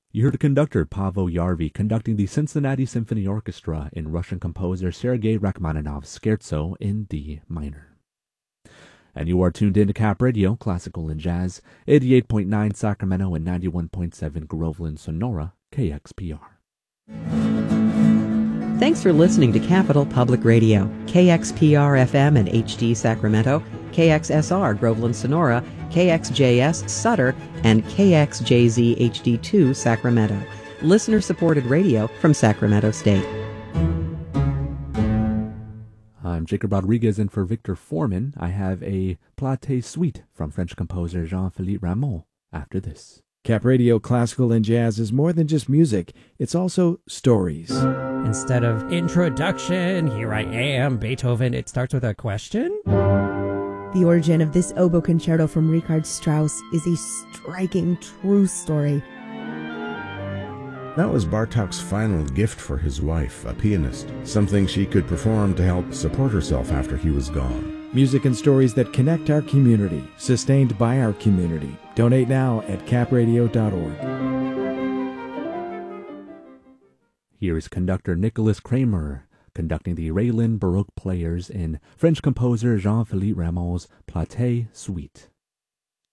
You heard conductor Pavel Yarvi conducting the Cincinnati Symphony Orchestra in Russian composer Sergei Rachmaninoff's Scherzo in D minor. And you are tuned in to Cap Radio, Classical and Jazz, 88.9 Sacramento and 91.7 Groveland, Sonora, KXPR. Thanks for listening to Capital Public Radio, KXPR FM and HD Sacramento, KXSR Groveland, Sonora, KXJS Sutter, and KXJZ HD2 Sacramento. Listener-supported radio from Sacramento State. I'm Jacob Rodriguez, and for Victor Foreman, I have a Platé suite from French composer Jean-Philippe Rameau after this. Cap Radio Classical and Jazz is more than just music. It's also stories. Instead of introduction, here I am, Beethoven, it starts with a question? The origin of this oboe concerto from Richard Strauss is a striking, true story. That was Bartók's final gift for his wife, a pianist, something she could perform to help support herself after he was gone. Music and stories that connect our community, sustained by our community. Donate now at capradio.org. Here is conductor Nicholas Kramer conducting the Raylin Baroque Players in French composer Jean-Philippe Rameau's Platé Suite.